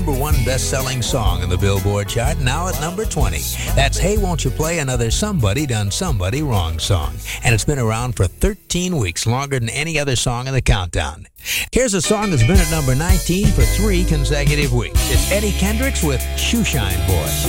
Number one best-selling song in the Billboard chart, now at number 20. That's Hey Won't You Play Another Somebody Done Somebody Wrong song. And it's been around for 13 weeks, longer than any other song in the countdown. Here's a song that's been at number 19 for 3 consecutive weeks. It's Eddie Kendricks with Shoeshine Boy.